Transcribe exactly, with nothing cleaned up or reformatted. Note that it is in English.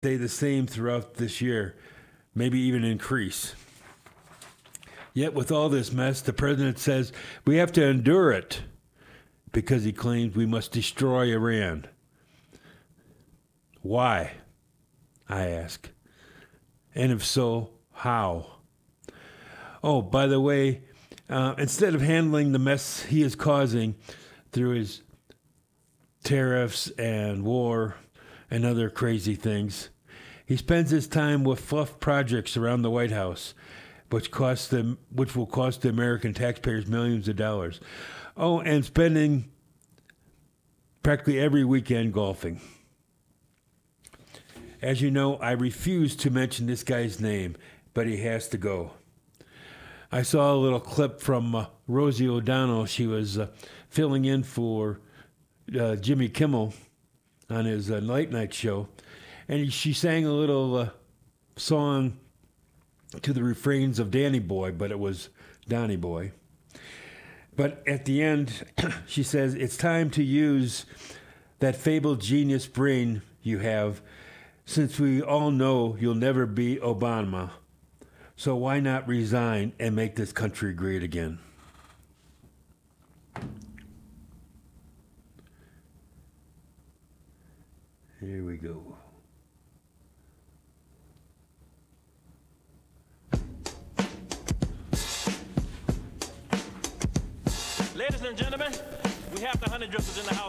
stay the same throughout this year, maybe even increase. Yet with all this mess, the president says we have to endure it because he claims we must destroy Iran. Why? I ask. And if so, how? Oh, by the way, uh, instead of handling the mess he is causing through his tariffs and war and other crazy things, he spends his time with fluff projects around the White House, which cost them, which will cost the American taxpayers millions of dollars. Oh, and spending practically every weekend golfing. As you know, I refuse to mention this guy's name, but he has to go. I saw a little clip from uh, Rosie O'Donnell. She was uh, filling in for uh, Jimmy Kimmel on his uh, late night show, and she sang a little uh, song to the refrains of Danny Boy, but it was Donny Boy. But at the end, she says, it's time to use that fabled genius brain you have, since we all know you'll never be Obama. So why not resign and make this country great again? Here we go. Ladies and gentlemen, we have the honey drippers in the house.